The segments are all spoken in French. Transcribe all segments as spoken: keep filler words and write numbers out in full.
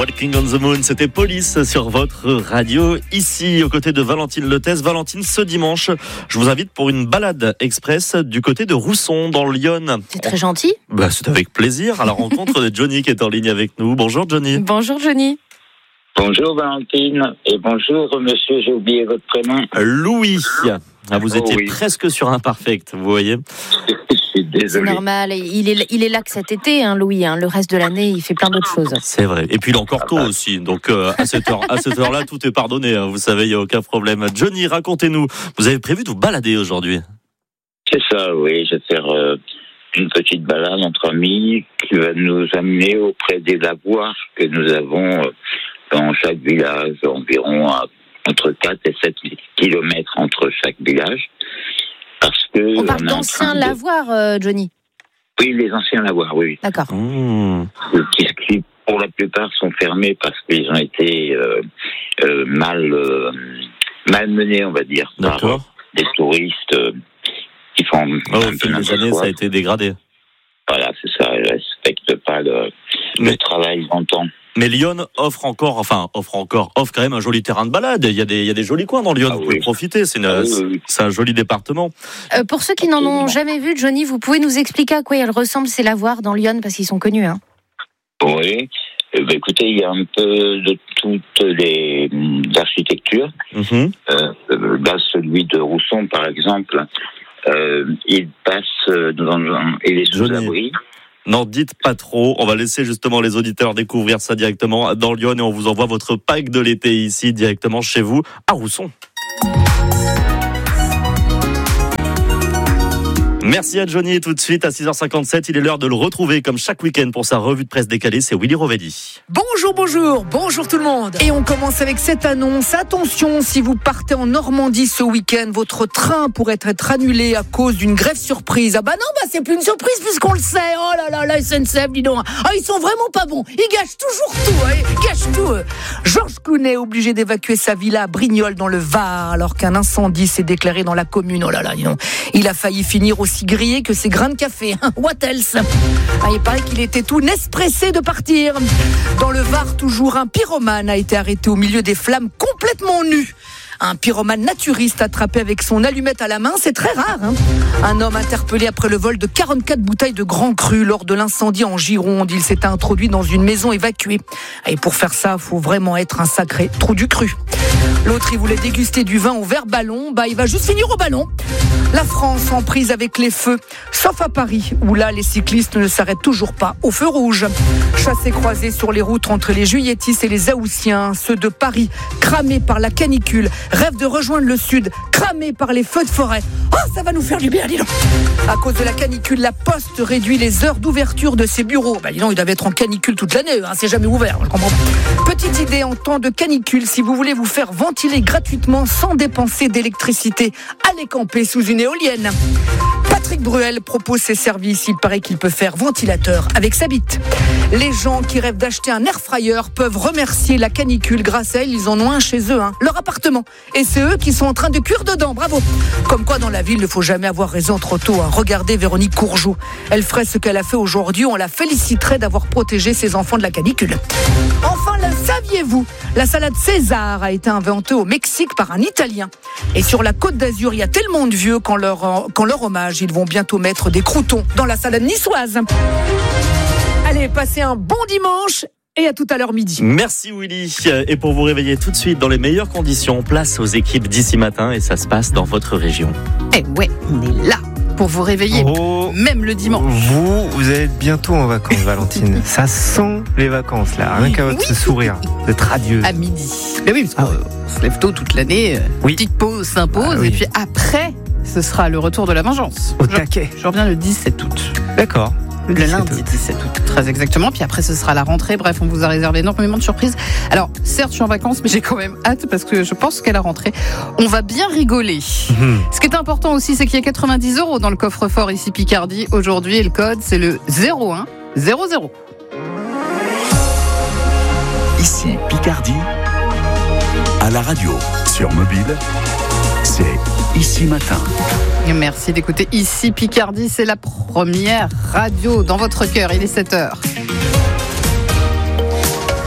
Walking on the Moon, c'était Police sur votre radio, ici aux côtés de Valentine Letès. Valentine, ce dimanche, je vous invite pour une balade express du côté de Rousson, dans le Yonne. C'est très gentil. Bah, c'est avec plaisir, à la rencontre de Johnny qui est en ligne avec nous. Bonjour Johnny. Bonjour Johnny. Bonjour Valentine et bonjour monsieur, j'ai oublié votre prénom. Louis. Ah, vous étiez oh, oui. presque sur Imparfect, vous voyez. Je suis désolé. C'est normal, il est, il est là que cet été, hein, Louis. Hein. Le reste de l'année, il fait plein d'autres choses. C'est vrai. Et puis il est encore tôt aussi, donc euh, à cette heure, à cette heure-là, tout est pardonné. Hein. Vous savez, il n'y a aucun problème. Johnny, racontez-nous. Vous avez prévu de vous balader aujourd'hui? C'est ça, oui. Je vais faire euh, une petite balade entre amis qui va nous amener auprès des lavoirs que nous avons euh, dans chaque village, environ à, entre quatre et sept kilomètres entre chaque village. Parce que on parle on d'anciens de... lavoirs, euh, Johnny. Oui, les anciens lavoirs, oui. D'accord. Mmh. Qui, qui, pour la plupart, sont fermés parce qu'ils ont été euh, euh, mal, euh, mal menés, on va dire, D'accord. par des touristes euh, qui font Oh, au fil des années, ça a été dégradé. Voilà, c'est ça. Ils ne respectent pas le, Mais... le travail longtemps. Mais Lyon offre encore, enfin, offre encore, offre quand même un joli terrain de balade. Il y a des, il y a des jolis coins dans Lyon, Ah vous oui. pouvez profiter. C'est, une, Ah oui, oui. c'est un joli département. Euh, pour ceux qui n'en ont jamais vu, Johnny, vous pouvez nous expliquer à quoi ils ressemblent ces lavoirs dans Lyon, parce qu'ils sont connus. Hein. Oui. Eh bien, écoutez, il y a un peu de toutes les architectures. Mm-hmm. Euh, là, celui de Rousson, par exemple, euh, il passe dans un, il est sous abri. N'en dites pas trop, on va laisser justement les auditeurs découvrir ça directement dans Lyon et on vous envoie votre pack de l'été ici directement chez vous à Rousson. Merci à Johnny et tout de suite à six heures cinquante-sept, il est l'heure de le retrouver comme chaque week-end pour sa revue de presse décalée, c'est Willy Rovelli. Bonjour, bonjour, bonjour tout le monde. Et on commence avec cette annonce. Attention, si vous partez en Normandie ce week-end, votre train pourrait être annulé à cause d'une grève surprise. Ah bah non, bah c'est plus une surprise puisqu'on le sait. Oh là là, la S N C F, dis donc. Ah, ils sont vraiment pas bons. Ils gâchent toujours tout, hein. Ils gâchent tout. Eux. Georges Clooney est obligé d'évacuer sa villa à Brignoles dans le Var alors qu'un incendie s'est déclaré dans la commune. Oh là là, dis donc. Il a failli finir aussi grillé que ses grains de café. What else? Ah, il paraît qu'il était tout nespressé de partir. Dans le Var, toujours un pyromane a été arrêté au milieu des flammes complètement nu. Un pyromane naturiste attrapé avec son allumette à la main, c'est très rare. Hein. Un homme interpellé après le vol de quarante-quatre bouteilles de Grand Cru lors de l'incendie en Gironde. Il s'était introduit dans une maison évacuée. Et pour faire ça, il faut vraiment être un sacré trou du cru. L'autre, il voulait déguster du vin au verre ballon. Bah, il va juste finir au ballon. La France en prise avec les feux, sauf à Paris, où là, les cyclistes ne s'arrêtent toujours pas au feu rouge. Chassés croisés sur les routes entre les Juilletistes et les Haussiens, ceux de Paris, cramés par la canicule, rêvent de rejoindre le sud, cramés par les feux de forêt. Oh, ça va nous faire du bien, dis donc. À cause de la canicule, la Poste réduit les heures d'ouverture de ses bureaux. Bah, dis donc, ils doivent être en canicule toute l'année, hein, c'est jamais ouvert, je comprends pas. Petite idée en temps de canicule, si vous voulez vous faire ventiler gratuitement sans dépenser d'électricité, allez camper sous une éolienne. Patrick Bruel propose ses services. Il paraît qu'il peut faire ventilateur avec sa bite. Les gens qui rêvent d'acheter un air fryer peuvent remercier la canicule. Grâce à elle, ils en ont un chez eux, hein, leur appartement. Et c'est eux qui sont en train de cuire dedans. Bravo. Comme quoi, dans la ville, il ne faut jamais avoir raison trop tôt. Hein. Regardez Véronique Courgeot. Elle ferait ce qu'elle a fait aujourd'hui. On la féliciterait d'avoir protégé ses enfants de la canicule. Enfin, le saviez-vous? La salade César a été inventée au Mexique par un Italien. Et sur la Côte d'Azur, il y a tellement de vieux qu'en leur, qu'en leur hommage, ils vont bientôt mettre des croûtons dans la salade niçoise. Allez, passez un bon dimanche et à tout à l'heure midi. Merci Willy. Et pour vous réveiller tout de suite dans les meilleures conditions, place aux équipes d'ici matin et ça se passe dans votre région. Eh ouais, on est là pour vous réveiller, oh, même le dimanche. Vous, vous allez être bientôt en vacances, Valentine. Ça sent les vacances, là. Rien qu'à votre oui. sourire. Vous êtes radieuse. À midi. Mais oui, parce qu'on ah ouais. se lève tôt toute l'année. Oui. Petite pause s'impose. Ah oui. Et puis après, ce sera le retour de la vengeance. Au je, taquet. Je reviens le dix-sept août. D'accord. Le lundi dix-sept août, très exactement. Puis après, ce sera la rentrée. Bref, on vous a réservé énormément de surprises. Alors, certes, je suis en vacances, mais j'ai quand même hâte parce que je pense qu'à la rentrée, on va bien rigoler. Mmh. Ce qui est important aussi, c'est qu'il y a quatre-vingt-dix euros dans le coffre-fort ici Picardie aujourd'hui. Et le code, c'est le zéro un zéro zéro. Ici Picardie, à la radio, sur mobile, c'est Ici Matin. Merci d'écouter Ici Picardie, c'est la première radio dans votre cœur, il est sept heures.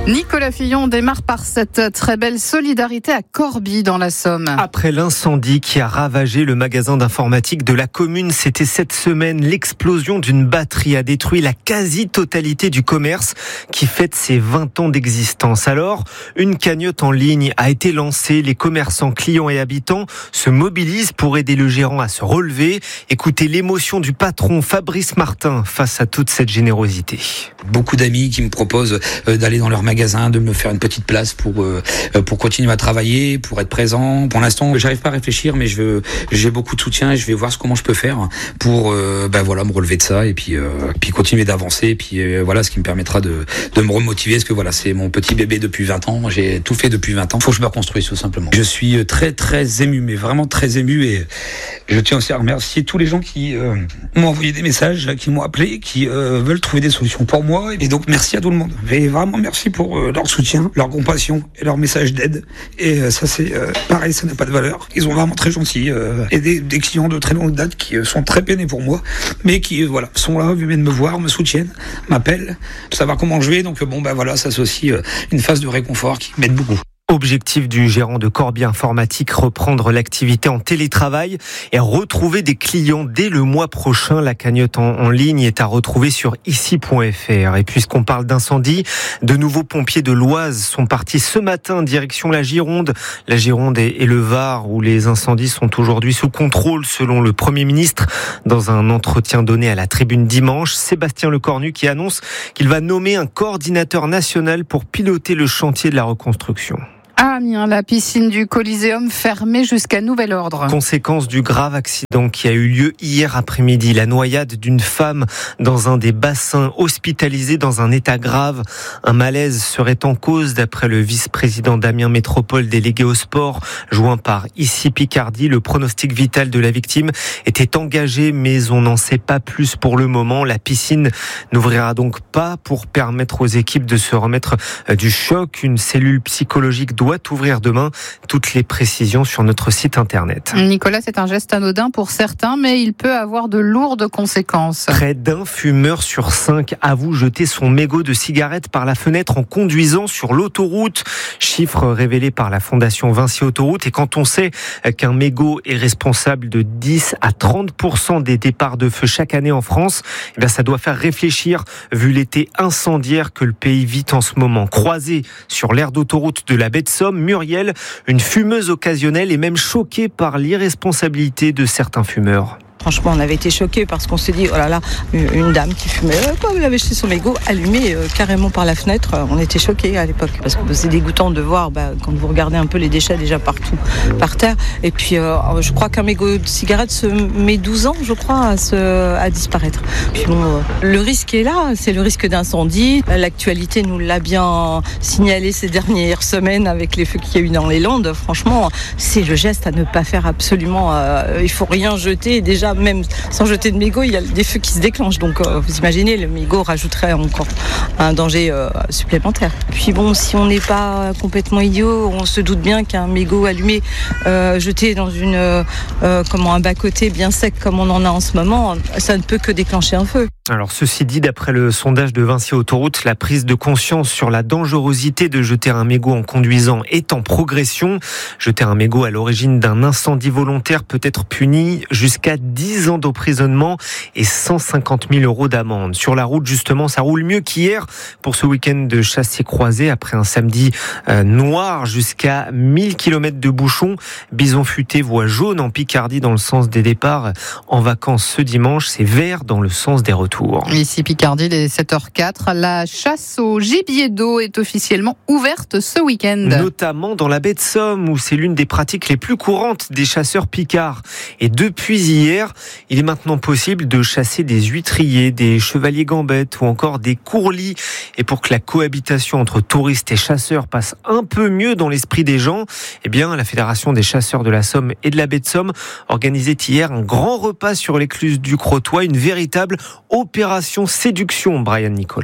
Nicolas Fillon démarre par cette très belle solidarité à Corbie dans la Somme. Après l'incendie qui a ravagé le magasin d'informatique de la commune, c'était cette semaine. L'explosion d'une batterie a détruit la quasi-totalité du commerce qui fête ses vingt ans d'existence. Alors, une cagnotte en ligne a été lancée. Les commerçants, clients et habitants se mobilisent pour aider le gérant à se relever. Écoutez l'émotion du patron Fabrice Martin face à toute cette générosité. Beaucoup d'amis qui me proposent d'aller dans leur magasin, de me faire une petite place pour euh, pour continuer à travailler, pour être présent. Pour l'instant, j'arrive pas à réfléchir, mais je veux, j'ai beaucoup de soutien et je vais voir ce comment je peux faire pour euh, ben voilà me relever de ça et puis euh, puis continuer d'avancer et puis euh, voilà ce qui me permettra de de me remotiver parce que voilà c'est mon petit bébé depuis vingt ans. J'ai tout fait depuis vingt ans. Faut que je me reconstruise tout simplement. Je suis très très ému, mais vraiment très ému et je tiens aussi à remercier tous les gens qui euh, m'ont envoyé des messages, qui m'ont appelé, qui euh, veulent trouver des solutions pour moi et donc merci à tout le monde. Et vraiment merci pour pour leur soutien, leur compassion et leur message d'aide. Et ça, c'est euh, pareil, ça n'a pas de valeur. Ils sont vraiment très gentils. Euh, et des, des clients de très longue date qui euh, sont très peinés pour moi, mais qui euh, voilà sont là, viennent me voir, me soutiennent, m'appellent, pour savoir comment je vais. Donc bon, ben voilà, ça c'est aussi euh, une phase de réconfort qui m'aide beaucoup. Objectif du gérant de Corbie Informatique, reprendre l'activité en télétravail et retrouver des clients dès le mois prochain. La cagnotte en, en ligne est à retrouver sur ici point f r. Et puisqu'on parle d'incendie, de nouveaux pompiers de l'Oise sont partis ce matin direction la Gironde. La Gironde et, et le Var où les incendies sont aujourd'hui sous contrôle selon le Premier ministre. Dans un entretien donné à la Tribune dimanche, Sébastien Lecornu qui annonce qu'il va nommer un coordinateur national pour piloter le chantier de la reconstruction. À Amiens, la piscine du Coliseum fermée jusqu'à nouvel ordre. Conséquence du grave accident qui a eu lieu hier après-midi. La noyade d'une femme dans un des bassins, hospitalisée dans un état grave. Un malaise serait en cause d'après le vice-président d'Amiens Métropole délégué au sport, joint par Ici Picardie. Le pronostic vital de la victime était engagé, mais on n'en sait pas plus pour le moment. La piscine n'ouvrira donc pas pour permettre aux équipes de se remettre du choc. Une cellule psychologique doit ouvrir demain. Toutes les précisions sur notre site internet. Nicolas, c'est un geste anodin pour certains, mais il peut avoir de lourdes conséquences. Près d'un fumeur sur cinq avoue jeter son mégot de cigarette par la fenêtre en conduisant sur l'autoroute. Chiffre révélé par la Fondation Vinci Autoroute. Et quand on sait qu'un mégot est responsable de dix à trente pour cent des départs de feu chaque année en France, eh bien ça doit faire réfléchir vu l'été incendiaire que le pays vit en ce moment. Croisé sur l'aire d'autoroute de la baie de Somme, Muriel, une fumeuse occasionnelle, est même choquée par l'irresponsabilité de certains fumeurs. Franchement, on avait été choqués parce qu'on s'est dit, oh là là, une dame qui fumait, euh, elle avait jeté son mégot allumé euh, carrément par la fenêtre. On était choqués à l'époque parce que c'est dégoûtant de voir bah, quand vous regardez un peu les déchets déjà partout par terre. Et puis, euh, je crois qu'un mégot de cigarette se met douze ans, je crois, à, se, à disparaître. Puis bon, euh, le risque est là, c'est le risque d'incendie. L'actualité nous l'a bien signalé ces dernières semaines avec les feux qu'il y a eu dans les Landes. Franchement, c'est le geste à ne pas faire absolument. Euh, il faut rien jeter déjà. Même sans jeter de mégot, il y a des feux qui se déclenchent. Donc, euh, vous imaginez, le mégot rajouterait encore un danger euh, supplémentaire. Puis bon, si on n'est pas complètement idiot, on se doute bien qu'un mégot allumé, euh, jeté dans une, euh, comment, un bas-côté bien sec comme on en a en ce moment, ça ne peut que déclencher un feu. Alors, ceci dit, d'après le sondage de Vinci Autoroute, la prise de conscience sur la dangerosité de jeter un mégot en conduisant est en progression. Jeter un mégot à l'origine d'un incendie volontaire peut être puni jusqu'à dix ans d'emprisonnement et cent cinquante mille euros d'amende. Sur la route, justement, ça roule mieux qu'hier pour ce week-end de chassé-croisé après un samedi euh, noir jusqu'à mille kilomètres de bouchons. Bison futé, voie jaune en Picardie dans le sens des départs en vacances ce dimanche. C'est vert dans le sens des retours. Ici Picardie, les sept heures quatre, la chasse au gibier d'eau est officiellement ouverte ce week-end. Notamment dans la baie de Somme où c'est l'une des pratiques les plus courantes des chasseurs picards. Et depuis hier, il est maintenant possible de chasser des huîtriers, des chevaliers gambettes ou encore des courlis. Et pour que la cohabitation entre touristes et chasseurs passe un peu mieux dans l'esprit des gens, eh bien, la Fédération des chasseurs de la Somme et de la baie de Somme organisait hier un grand repas sur l'écluse du Crotoy, une véritable opération séduction, Brian Nicolas.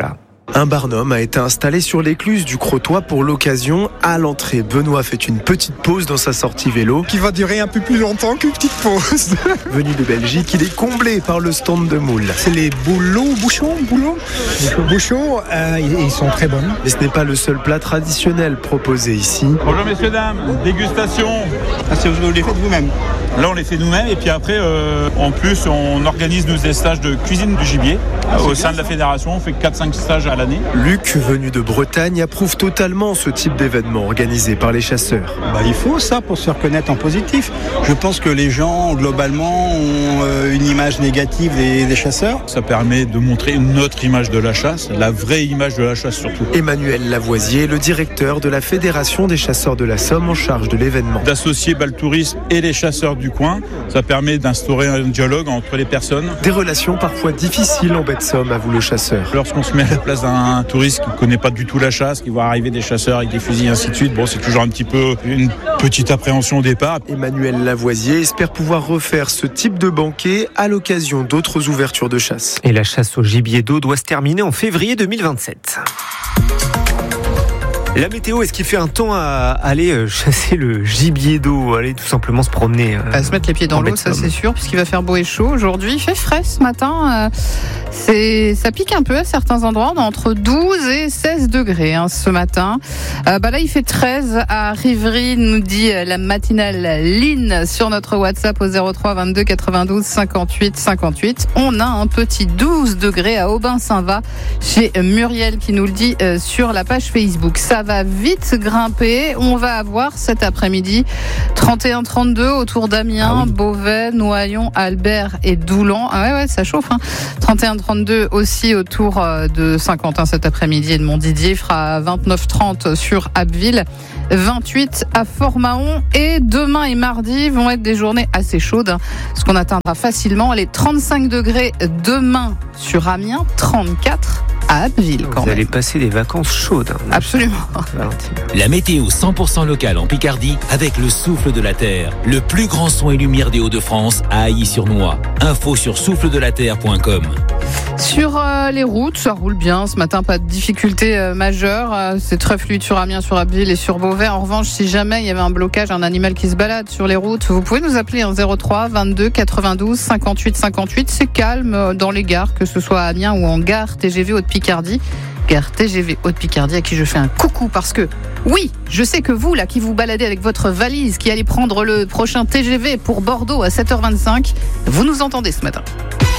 Un barnum a été installé sur l'écluse du Crotoy pour l'occasion. À l'entrée, Benoît fait une petite pause dans sa sortie vélo. Qui va durer un peu plus longtemps qu'une petite pause. Venu de Belgique, il est comblé par le stand de moules. C'est les bouleaux, bouchons, bouleaux Bouchons, euh, ils sont très bons. Mais ce n'est pas le seul plat traditionnel proposé ici. Bonjour messieurs, dames, dégustation. Ah, c'est vous les faites vous-même? Là on les fait nous-mêmes et puis après euh, en plus on organise nous des stages de cuisine du gibier ah, au sein bien, de la fédération. On fait quatre cinq stages à l'année. Luc, venu de Bretagne, approuve totalement ce type d'événement organisé par les chasseurs. Bah, il faut ça pour se reconnaître en positif. Je pense que les gens globalement ont euh, une image négative des, des chasseurs. Ça permet de montrer une autre image de la chasse, la vraie image de la chasse surtout. Emmanuel Lavoisier, le directeur de la Fédération des chasseurs de la Somme en charge de l'événement. D'associer bah, le tourisme et les chasseurs du coin, ça permet d'instaurer un dialogue entre les personnes. Des relations parfois difficiles en baie de Somme, avoue le chasseur. Lorsqu'on se met à la place d'un touriste qui ne connaît pas du tout la chasse, qui voit arriver des chasseurs avec des fusils et ainsi de suite, bon, c'est toujours un petit peu une petite appréhension au départ. Emmanuel Lavoisier espère pouvoir refaire ce type de banquet à l'occasion d'autres ouvertures de chasse. Et la chasse au gibier d'eau doit se terminer en février deux mille vingt-sept. La météo, est-ce qu'il fait un temps à aller chasser le gibier d'eau, aller tout simplement se promener euh, à se mettre les pieds dans l'eau, ça c'est sûr, puisqu'il va faire beau et chaud aujourd'hui. Il fait frais ce matin. Euh, c'est, ça pique un peu à certains endroits. On est entre douze et seize degrés hein, ce matin. Euh, bah là, il fait treize à Rivry, nous dit la matinale Lynn sur notre WhatsApp au zéro trois vingt-deux quatre-vingt-douze cinquante-huit cinquante-huit. On a un petit douze degrés à Aubin-Saint-Va chez Muriel qui nous le dit euh, sur la page Facebook. Ça va vite grimper. On va avoir cet après-midi trente et un trente-deux autour d'Amiens, ah oui. Beauvais, Noyon, Albert et Doulan. Ah ouais, ouais, ça chauffe. Hein. trente et un trente-deux aussi autour de Saint-Quentin cet après-midi et de Montdidier. Il fera vingt-neuf trente sur Abbeville, vingt-huit à Fort-Mahon. Et demain et mardi vont être des journées assez chaudes, hein, parce qu'on atteindra facilement les trente-cinq degrés demain sur Amiens, trente-quatre à Abbeville. Quand Vous même. allez passer des vacances chaudes. Hein, Absolument. La météo cent pour cent locale en Picardie avec le Souffle de la Terre. Le plus grand son et lumière des Hauts-de-France à Ailly-sur-Noix. Info sur souffle de la terre point com. Sur euh, les routes, ça roule bien. Ce matin, pas de difficultés euh, majeures. Euh, c'est très fluide sur Amiens, sur Abbeville et sur Beauvais. En revanche, si jamais il y avait un blocage, un animal qui se balade sur les routes, vous pouvez nous appeler en zéro trois vingt-deux quatre-vingt-douze cinquante-huit cinquante-huit. C'est calme euh, dans les gares, que ce soit à Amiens ou en gare T G V Haute-Picardie. Gare T G V Haute-Picardie à qui je fais un coucou parce que, oui, je sais que vous, là, qui vous baladez avec votre valise, qui allez prendre le prochain T G V pour Bordeaux à sept heures vingt-cinq, vous nous entendez ce matin.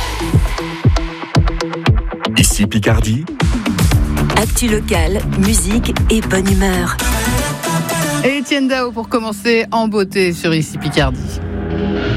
Ici Picardie. Actu locale, musique et bonne humeur. Et Étienne Dao pour commencer en beauté sur Ici Picardie.